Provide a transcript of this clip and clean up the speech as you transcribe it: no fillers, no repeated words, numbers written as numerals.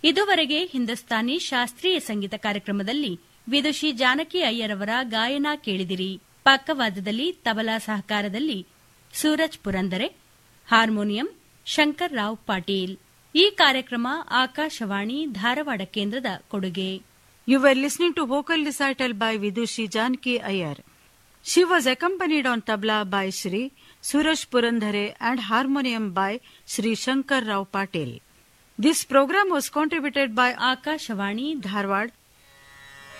ಇದುವರೆಗೆ ಹಿಂದೂಸ್ತಾನಿ ಶಾಸ್ತ್ರೀಯ ಸಂಗೀತ ಕಾರ್ಯಕ್ರಮದಲ್ಲಿ ವಿದುಷಿ ಜಾನಕಿ ಅಯ್ಯರವರ ಗಾಯನ ಕೇಳಿದಿರಿ. ಪಕ್ಕವಾದ್ಯದಲ್ಲಿ ತಬಲಾ ಸಹಕಾರದಲ್ಲಿ ಸೂರಜ್ ಪುರಂದರೆ, ಹಾರ್ಮೋನಿಯಂ ಶಂಕರ್ ರಾವ್ ಪಾಟೀಲ್. ಈ ಕಾರ್ಯಕ್ರಮ ಆಕಾಶವಾಣಿ ಧಾರವಾಡ ಕೇಂದ್ರದ ಕೊಡುಗೆ. You were listening to vocal recital by Vidushi Janaki Iyer. She was accompanied on tabla by Shri Suraj Purandhare and harmonium by Shri Shankar Rao Patel. This program was contributed by Akashvani Dharwad